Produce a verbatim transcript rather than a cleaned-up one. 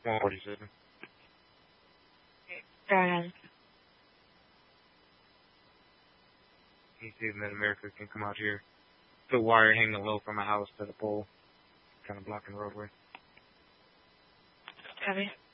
one forty-seven. Go ahead. He sees that America can come out here. Put wire hanging low from a house to the pole, kind of blocking the roadway. Copy.